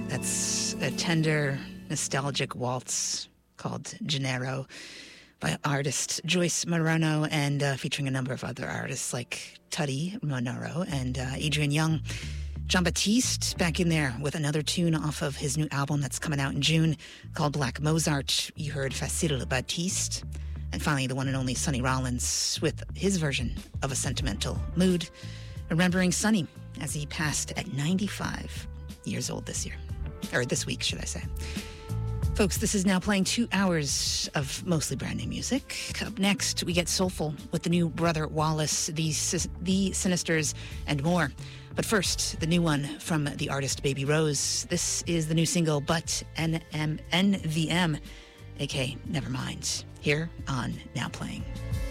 That's a tender, nostalgic waltz called Gennaro by artist Joyce Morono and featuring a number of other artists like Tutty Monoro and Adrian Young. Jean-Baptiste back in there with another tune off of his new album that's coming out in June called Black Mozart. You heard Facile Baptiste. And finally, the one and only Sonny Rollins with his version of A Sentimental Mood, remembering Sonny as he passed at 95 years old this year. Or this week, should I say. Folks, this is now playing 2 hours of mostly brand new music. Up next, we get soulful with the new Brother Wallace, the Sinisters, and more. But first, the new one from the artist Baby Rose. This is the new single, But NVM, aka Nevermind, here on Now Playing.